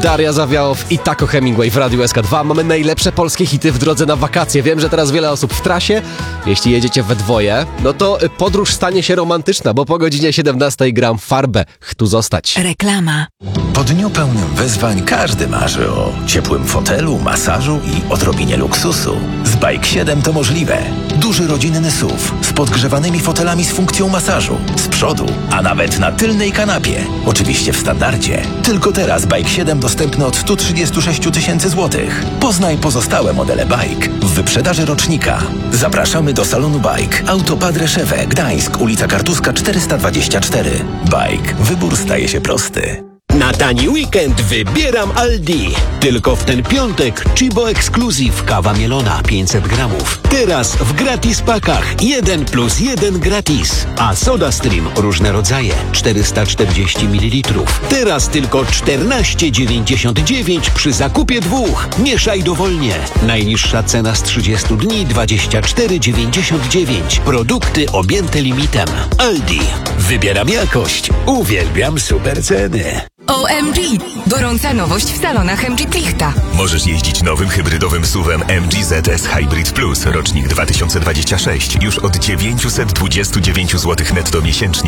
Daria Zawiałow i Taco Hemingway w Radiu SK2. Mamy najlepsze polskie hity w drodze na wakacje. Wiem, że teraz wiele osób w trasie. Jeśli jedziecie we dwoje, no to podróż stanie się romantyczna, bo po godzinie 17 gram farbę. Chtu zostać. Reklama. Po dniu pełnym wyzwań każdy marzy o ciepłym fotelu, masażu i odrobinie luksusu. Z Bike 7 to możliwe. Duży rodzinny SUV z podgrzewanymi fotelami z funkcją masażu. Z przodu, a nawet na tylnej kanapie. Oczywiście w standardzie. Tylko teraz Bike 7 dostępny od 136 000 złotych. Poznaj pozostałe modele Bike w wyprzedaży rocznika. Zapraszamy do salonu Bike. Autopad Reszewe, Gdańsk, ulica Kartuska 424. Bike. Wybór staje się prosty. Na tani weekend wybieram Aldi. Tylko w ten piątek Chibo Exclusive kawa mielona 500 gramów. Teraz w gratis pakach 1+1 gratis. A Soda Stream różne rodzaje 440 ml. Teraz tylko 14,99 przy zakupie dwóch. Mieszaj dowolnie. Najniższa cena z 30 dni 24,99. Produkty objęte limitem. Aldi. Wybieram jakość. Uwielbiam super ceny. OMG! Gorąca nowość w salonach MG Plichta. Możesz jeździć nowym hybrydowym SUV-em MG ZS Hybrid Plus, rocznik 2026, już od 929 zł netto miesięcznie.